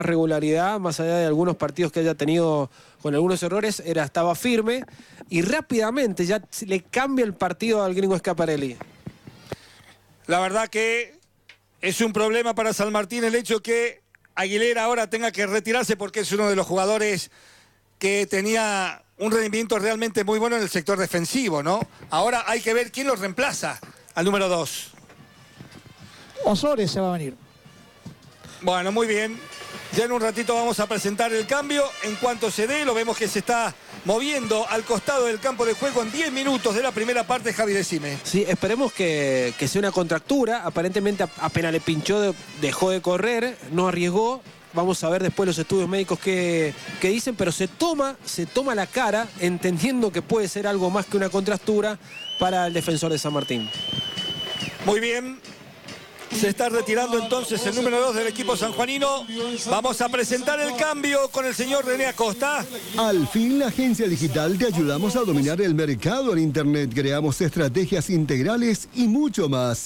regularidad, más allá de algunos partidos que haya tenido con algunos errores, estaba firme y rápidamente ya le cambia el partido al gringo Schiaparelli. La verdad que es un problema para San Martín el hecho que Aguilera ahora tenga que retirarse porque es uno de los jugadores que tenía un rendimiento realmente muy bueno en el sector defensivo, ¿no? Ahora hay que ver quién lo reemplaza al número 2. Osores se va a venir. Bueno, muy bien. Ya en un ratito vamos a presentar el cambio. En cuanto se dé, lo vemos que se está moviendo al costado del campo de juego en 10 minutos de la primera parte. Javi, decime. Sí, esperemos que sea una contractura. Aparentemente apenas le pinchó, dejó de correr, no arriesgó. Vamos a ver después los estudios médicos que dicen, pero se toma la cara entendiendo que puede ser algo más que una contractura para el defensor de San Martín. Muy bien. Se está retirando entonces el número 2 del equipo sanjuanino. Vamos a presentar el cambio con el señor René Acosta. Al fin, la agencia digital te ayudamos a dominar el mercado en Internet. Creamos estrategias integrales y mucho más.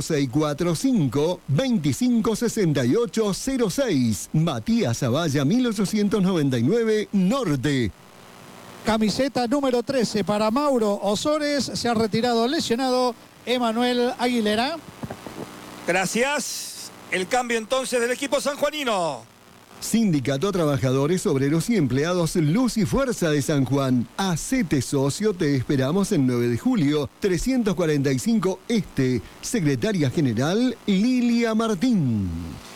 2645-256806. Matías Zavalla, 1899 Norte. Camiseta número 13 para Mauro Osores. Se ha retirado lesionado Emanuel Aguilera. Gracias. El cambio entonces del equipo sanjuanino. Sindicato Trabajadores, Obreros y Empleados Luz y Fuerza de San Juan. Hacete socio, te esperamos el 9 de julio, 345 Este. Secretaria General Lilia Martín.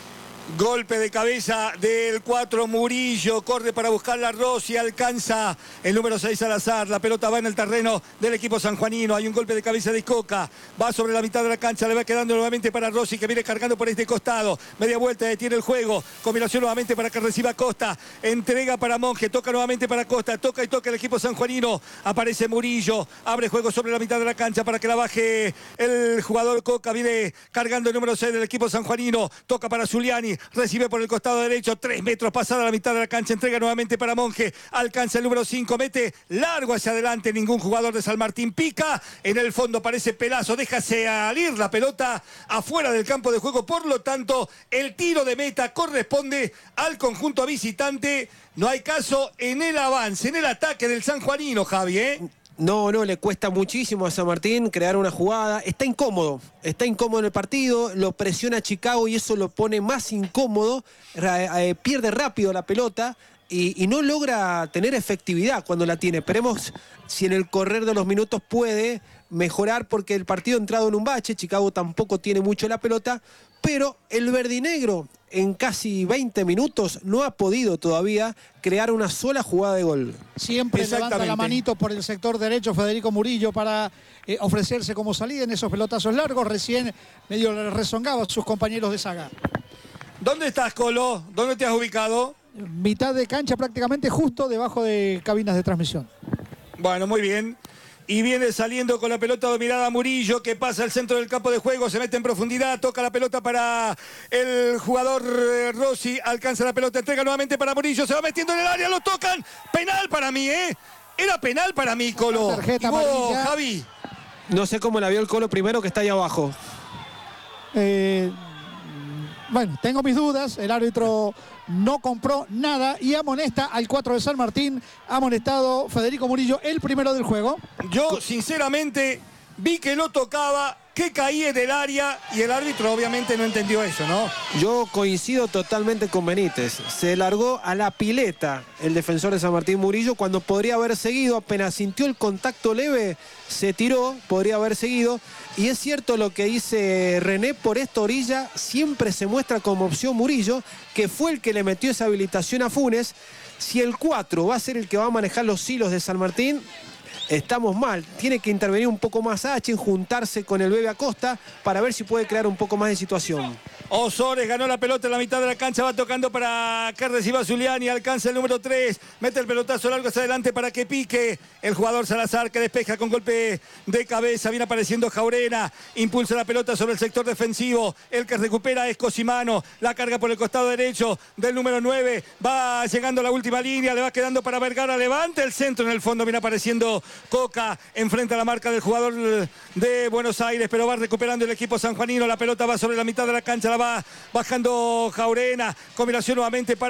Golpe de cabeza del 4 Murillo, corre para buscar la Rossi, alcanza el número 6 Salazar, la pelota va en el terreno del equipo sanjuanino, hay un golpe de cabeza de Iscoca, va sobre la mitad de la cancha, le va quedando nuevamente para Rossi que viene cargando por este costado, media vuelta, detiene el juego, combinación nuevamente para que reciba Costa, entrega para Monge, toca nuevamente para Costa, toca y toca el equipo sanjuanino, aparece Murillo, abre juego sobre la mitad de la cancha para que la baje el jugador Coca, viene cargando el número 6 del equipo sanjuanino, toca para Zuliani, recibe por el costado derecho, 3 metros pasada la mitad de la cancha, entrega nuevamente para Monge, alcanza el número 5, mete largo hacia adelante, ningún jugador de San Martín pica, en el fondo aparece Pelazo, deja salir la pelota afuera del campo de juego, por lo tanto el tiro de meta corresponde al conjunto visitante, no hay caso en el avance, en el ataque del sanjuanino, Javi, No, le cuesta muchísimo a San Martín crear una jugada. Está incómodo en el partido, lo presiona Chicago y eso lo pone más incómodo. Pierde rápido la pelota y no logra tener efectividad cuando la tiene. Esperemos si en el correr de los minutos puede mejorar porque el partido ha entrado en un bache. Chicago tampoco tiene mucho la pelota, pero el verdinegro en casi 20 minutos no ha podido todavía crear una sola jugada de gol. Siempre levanta la manito por el sector derecho Federico Murillo para ofrecerse como salida en esos pelotazos largos. Recién medio le rezongaba a sus compañeros de saga. ¿Dónde estás, Colo? ¿Dónde te has ubicado? Mitad de cancha prácticamente, justo debajo de cabinas de transmisión. Bueno, muy bien. Y viene saliendo con la pelota dominada Murillo, que pasa al centro del campo de juego, se mete en profundidad, toca la pelota para el jugador Rossi, alcanza la pelota, entrega nuevamente para Murillo, se va metiendo en el área, lo tocan, penal para mí, era penal para mí, Colo. Tarjeta ¿Y vos, Javi? No sé cómo la vio el Colo primero, que está ahí abajo. Bueno, tengo mis dudas, el árbitro no compró nada y amonesta al 4 de San Martín, ha amonestado Federico Murillo, el primero del juego. Yo, sinceramente, vi que lo tocaba, que caía en el área y el árbitro obviamente no entendió eso, ¿no? Yo coincido totalmente con Benítez. Se largó a la pileta el defensor de San Martín Murillo cuando podría haber seguido, apenas sintió el contacto leve, se tiró, podría haber seguido. Y es cierto lo que dice René, por esta orilla siempre se muestra como opción Murillo, que fue el que le metió esa habilitación a Funes. Si el 4 va a ser el que va a manejar los hilos de San Martín, estamos mal. Tiene que intervenir un poco más Achen, juntarse con el Bebe Acosta para ver si puede crear un poco más de situación. Osores ganó la pelota en la mitad de la cancha, va tocando para que reciba Zuliani, alcanza el número 3, mete el pelotazo largo hacia adelante para que pique el jugador Salazar, que despeja con golpe de cabeza, viene apareciendo Jaurena, impulsa la pelota sobre el sector defensivo, el que recupera es Cosimano, la carga por el costado derecho del número 9, va llegando a la última línea, le va quedando para Vergara, levanta el centro, en el fondo viene apareciendo Coca, enfrenta a la marca del jugador de Buenos Aires, pero va recuperando el equipo sanjuanino, la pelota va sobre la mitad de la cancha, la va bajando Jaurena, combinación nuevamente para